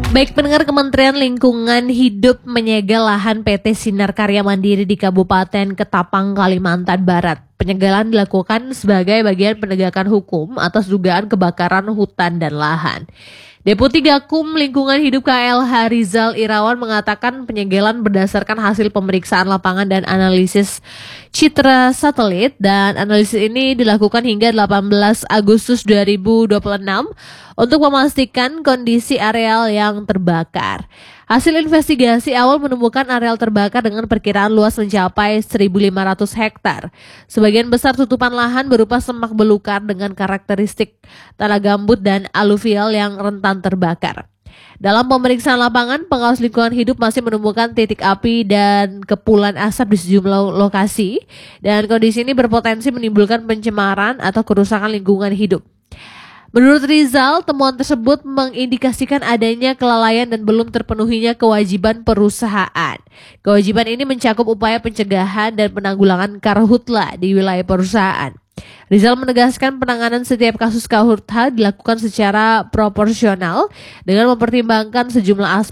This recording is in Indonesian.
Baik pendengar, Kementerian Lingkungan Hidup menyegel lahan PT Sinar Karya Mandiri di Kabupaten Ketapang, Kalimantan Barat. Penyegelan dilakukan sebagai bagian penegakan hukum atas dugaan kebakaran hutan dan lahan. Deputi Gakum Lingkungan Hidup KLH Rizal Irawan mengatakan penyegelan berdasarkan hasil pemeriksaan lapangan dan analisis citra satelit, dan analisis ini dilakukan hingga 18 Agustus 2026 untuk memastikan kondisi areal yang terbakar. Hasil investigasi awal menemukan areal terbakar dengan perkiraan luas mencapai 1.500 hektar. Sebagian besar tutupan lahan berupa semak belukar dengan karakteristik tanah gambut dan aluvial yang rentan terbakar. Dalam pemeriksaan lapangan, pengawas lingkungan hidup masih menemukan titik api dan kepulan asap di sejumlah lokasi, dan kondisi ini berpotensi menimbulkan pencemaran atau kerusakan lingkungan hidup. Menurut Rizal, temuan tersebut mengindikasikan adanya kelalaian dan belum terpenuhinya kewajiban perusahaan. Kewajiban ini mencakup upaya pencegahan dan penanggulangan karhutla di wilayah perusahaan. Rizal menegaskan penanganan setiap kasus karhutla dilakukan secara proporsional dengan mempertimbangkan sejumlah aspek